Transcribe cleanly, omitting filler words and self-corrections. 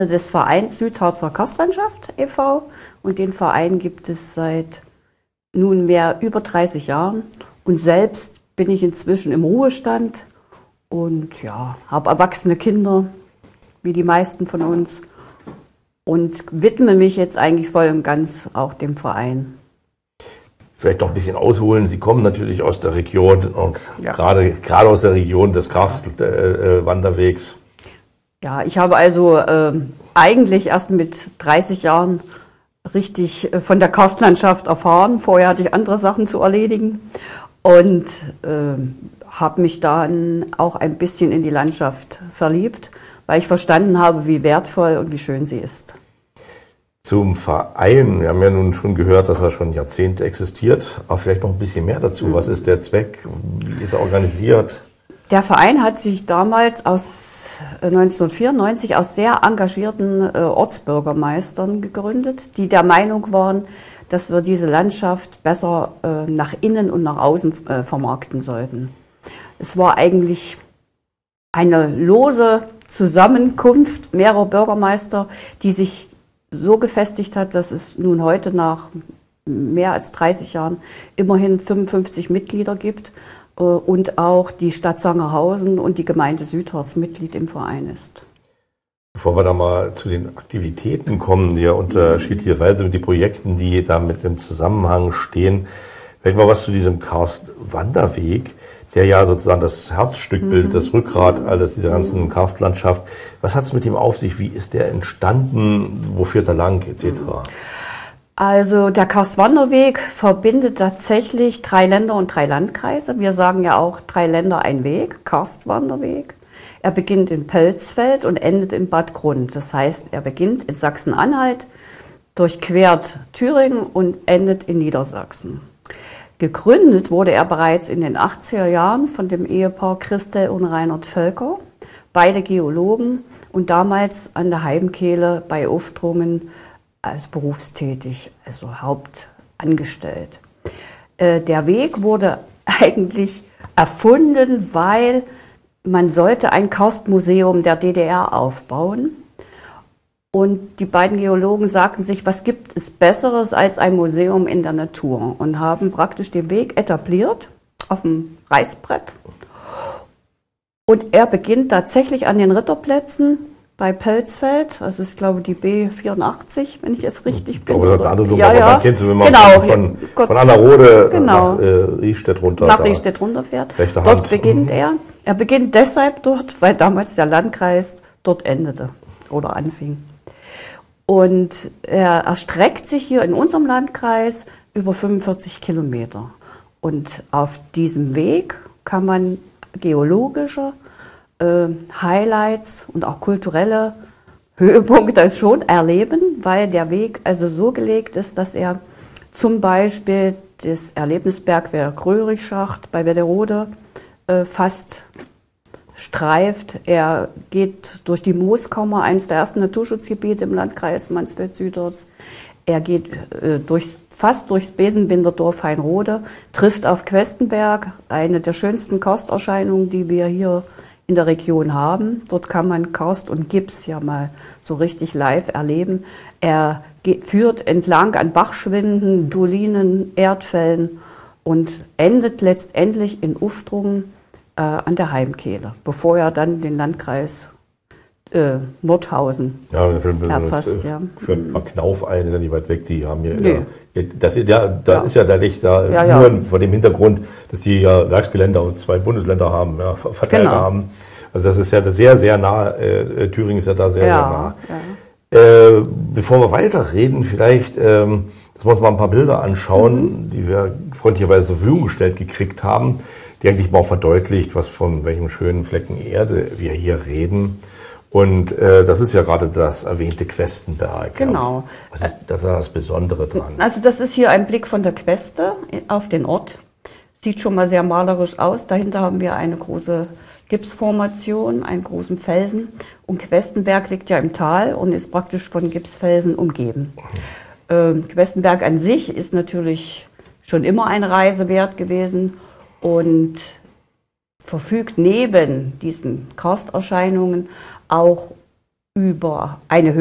des Vereins Südharzer Karstlandschaft e.V. und den Verein gibt es seit nunmehr über 30 Jahren und selbst bin ich inzwischen im Ruhestand und ja, habe erwachsene Kinder, wie die meisten von uns und widme mich jetzt eigentlich voll und ganz auch dem Verein. Vielleicht noch ein bisschen ausholen. Sie kommen natürlich aus der Region und gerade aus der Region des Karstwanderwegs. Ja, ich habe also eigentlich erst mit 30 Jahren richtig von der Karstlandschaft erfahren. Vorher hatte ich andere Sachen zu erledigen und habe mich dann auch ein bisschen in die Landschaft verliebt, weil ich verstanden habe, wie wertvoll und wie schön sie ist. Zum Verein, wir haben ja nun schon gehört, dass er schon Jahrzehnte existiert, aber vielleicht noch ein bisschen mehr dazu. Was ist der Zweck? Wie ist er organisiert? Der Verein hat sich damals 1994 aus sehr engagierten Ortsbürgermeistern gegründet, die der Meinung waren, dass wir diese Landschaft besser nach innen und nach außen vermarkten sollten. Es war eigentlich eine lose Zusammenkunft mehrerer Bürgermeister, die sich so gefestigt hat, dass es nun heute nach mehr als 30 Jahren immerhin 55 Mitglieder gibt und auch die Stadt Sangerhausen und die Gemeinde Südharz Mitglied im Verein ist. Bevor wir da mal zu den Aktivitäten kommen, die ja unterschiedlicherweise mit den Projekten, die da mit im Zusammenhang stehen, vielleicht mal was zu diesem Karstwanderweg, der ja sozusagen das Herzstück bildet, das Rückgrat alles dieser ganzen Karstlandschaft. Was hat es mit ihm auf sich? Wie ist der entstanden? Wo führt er lang, etc.? Also der Karstwanderweg verbindet tatsächlich 3 Länder und 3 Landkreise. Wir sagen ja auch 3 Länder, ein Weg, Karstwanderweg. Er beginnt in Pölzfeld und endet in Bad Grund. Das heißt, er beginnt in Sachsen-Anhalt, durchquert Thüringen und endet in Niedersachsen. Gegründet wurde er bereits in den 80er Jahren von dem Ehepaar Christel und Reinhard Völker, beide Geologen und damals an der Heimkehle bei Uftrungen als berufstätig, also hauptangestellt. Der Weg wurde eigentlich erfunden, weil man sollte ein Karstmuseum der DDR aufbauen. Und die beiden Geologen sagten sich, was gibt es Besseres als ein Museum in der Natur? Und haben praktisch den Weg etabliert auf dem Reißbrett. Und er beginnt tatsächlich an den Ritterplätzen bei Pölzfeld. Das ist, glaube ich, die B84, wenn ich jetzt richtig bin. Aber andere Nummer, ja, man kennt sie, wenn man genau, von Annerode nach Riestedt runter. Nach Riestedt runterfährt. Rechte Hand. Dort beginnt er. Er beginnt deshalb dort, weil damals der Landkreis dort endete oder anfing. Und er erstreckt sich hier in unserem Landkreis über 45 Kilometer. Und auf diesem Weg kann man geologische Highlights und auch kulturelle Höhepunkte schon erleben, weil der Weg also so gelegt ist, dass er zum Beispiel das Erlebnisbergwerk Röhrichschacht bei Werderode fast streift. Er geht durch die Mooskammer, eines der ersten Naturschutzgebiete im Landkreis Mansfeld-Südharz. Er geht fast durchs Besenbinderdorf Heinrode, trifft auf Questenberg, eine der schönsten Karsterscheinungen, die wir hier in der Region haben. Dort kann man Karst und Gips ja mal so richtig live erleben. Er führt entlang an Bachschwinden, Dolinen, Erdfällen und endet letztendlich in Uftrungen an der Heimkehle, bevor er dann den Landkreis Nordhausen erfasst. Für ein paar Knauf ein, nicht weit weg, die haben hier, ist ja der Licht da, nur vor dem Hintergrund, dass die ja Werksgelände aus 2 Bundesländer haben, verteilt haben. Also das ist ja sehr, sehr nah, Thüringen ist ja da sehr, sehr nah. Ja. Bevor wir weiterreden, vielleicht, dass wir uns mal ein paar Bilder anschauen, die wir freundlicherweise zur Verfügung gestellt gekriegt haben, die eigentlich mal verdeutlicht, von welchem schönen Flecken Erde wir hier reden. Und das ist ja gerade das erwähnte Questenberg. Genau. Was ist da das Besondere dran? Also das ist hier ein Blick von der Queste auf den Ort. Sieht schon mal sehr malerisch aus. Dahinter haben wir eine große Gipsformation, einen großen Felsen. Und Questenberg liegt ja im Tal und ist praktisch von Gipsfelsen umgeben. Questenberg an sich ist natürlich schon immer eine Reise wert gewesen und verfügt neben diesen Karsterscheinungen auch über eine